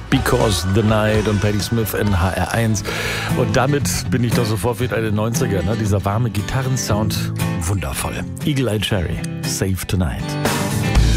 Because the Night und Patti Smith in HR1. Und damit bin ich doch sofort wieder in den 90er, ne? Dieser warme Gitarrensound, wundervoll. Eagle Eye Cherry, Save Tonight.